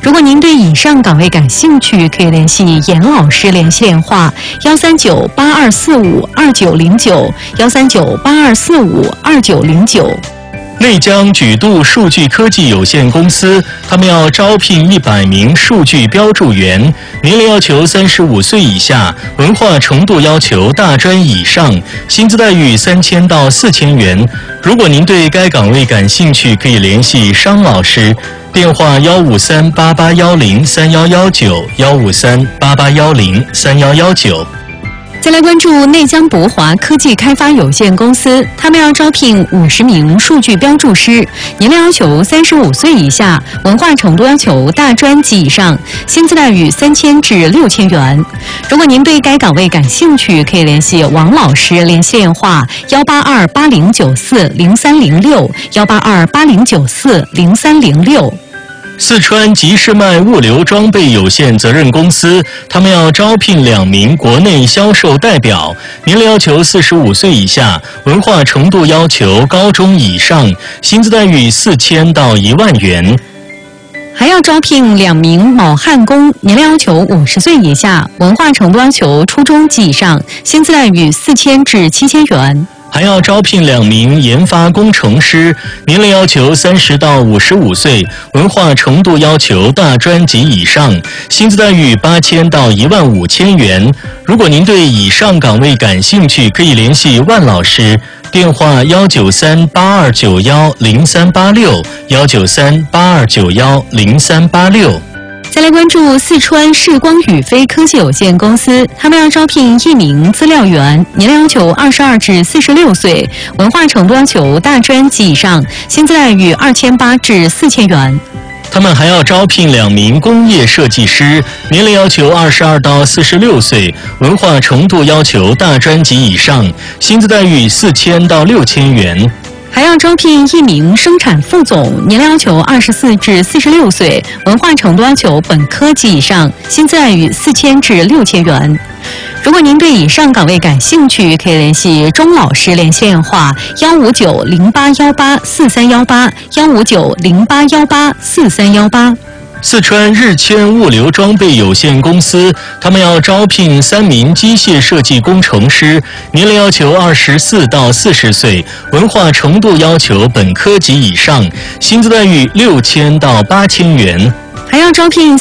如果您对以上岗位感兴趣，可以联系严老师联系电话13982452909，13982452909。 内江举度数据科技有限公司，他们要招聘100名数据标注员，年龄要求35岁以下，文化程度要求大专以上，薪资待遇3000到4000元。如果您对该岗位感兴趣，可以联系商老师，电话15388103119，15388103119。 再来关注内江博华科技开发有限公司，他们要招聘50名数据标注师，年龄要求35岁以下，文化程度要求大专及以上，薪资待遇3000至6000元。如果您对该岗位感兴趣，可以联系王老师联系电话18280940306，18280940306。 四川吉士迈物流装备有限责任公司，他们要招聘2名国内销售代表，年龄要求45岁以下，文化程度要求高中以上，薪资待遇4000到1万元。 还要招聘2名铆焊工，年龄要求50岁以下，文化程度要求初中及以上，薪资待遇4000至7000元。 还要招聘2名研发工程师，年龄要求30到55岁，文化程度要求大专及以上，薪资待遇8000到15000元。如果您对以上岗位感兴趣，可以联系万老师，电话19382910386，19382910386。 再来关注四川视光宇飞科技有限公司，他们要招聘1名资料员，年龄要求22至46岁，文化程度要求大专及以上，薪资待遇2800至4000元。 他们还要招聘2名工业设计师，年龄要求22到46岁，文化程度要求大专及以上，薪资待遇4000到6000元。 还要招聘1名生产副总，年龄要求24至46岁，文化程度要求本科及以上，薪资待遇4000至6000元。如果您对以上岗位感兴趣，可以联系钟老师联系电话15908184318，15908184318。 四川日谦物流装备有限公司，他们要招聘3名机械设计工程师，年龄要求24到40岁，文化程度要求本科及以上，薪资待遇6000到8000元。 还要招聘